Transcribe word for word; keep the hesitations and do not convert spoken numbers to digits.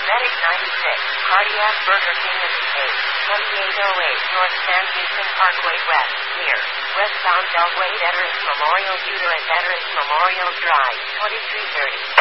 Medic ninety-six, Cardiac Burger King at the eight, twenty-eight oh eight North San Houston Parkway West, near westbound Beltway Veterans Memorial due to at Veterans Memorial Drive, twenty-three thirty.